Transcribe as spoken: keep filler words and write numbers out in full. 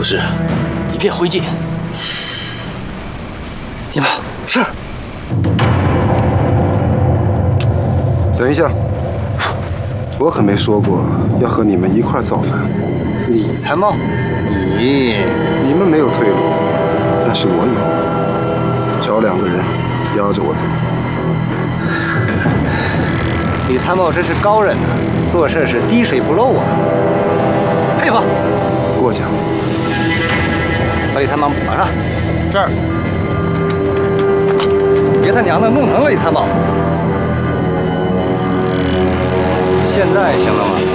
事一片灰烬。一炮是。 等一下，我可没说过要和你们一块造反。 李参谋，你你们没有退路，但是我有。找两个人压着我走。 李参谋真是高人呐，做事是滴水不漏啊，佩服。 过奖。 把李参谋绑上。 是。 别他娘的弄疼了李参谋。现在行了吗？